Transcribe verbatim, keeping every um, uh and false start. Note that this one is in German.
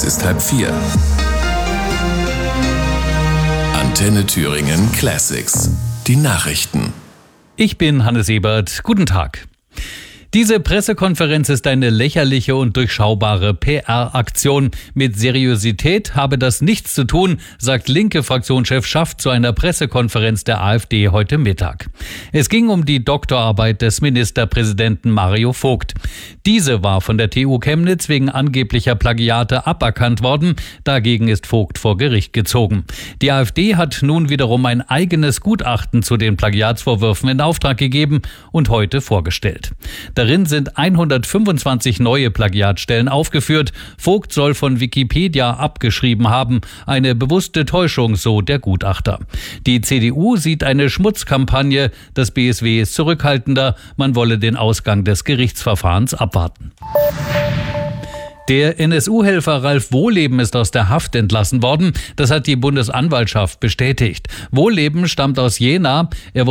Es ist halb vier. Antenne Thüringen Classics. Die Nachrichten. Ich bin Hannes Ebert. Guten Tag. Diese Pressekonferenz ist eine lächerliche und durchschaubare P R-Aktion. Mit Seriosität habe das nichts zu tun, sagt linke Fraktionschef Schaft zu einer Pressekonferenz der AfD heute Mittag. Es ging um die Doktorarbeit des Ministerpräsidenten Mario Vogt. Diese war von der T U Chemnitz wegen angeblicher Plagiate aberkannt worden. Dagegen ist Vogt vor Gericht gezogen. Die AfD hat nun wiederum ein eigenes Gutachten zu den Plagiatsvorwürfen in Auftrag gegeben und heute vorgestellt. Darin sind hundertfünfundzwanzig neue Plagiatstellen aufgeführt. Vogt soll von Wikipedia abgeschrieben haben. Eine bewusste Täuschung, so der Gutachter. Die C D U sieht eine Schmutzkampagne. Das B S W ist zurückhaltender. Man wolle den Ausgang des Gerichtsverfahrens abwarten. Der N S U-Helfer Ralf Wohleben ist aus der Haft entlassen worden. Das hat die Bundesanwaltschaft bestätigt. Wohleben stammt aus Jena. Er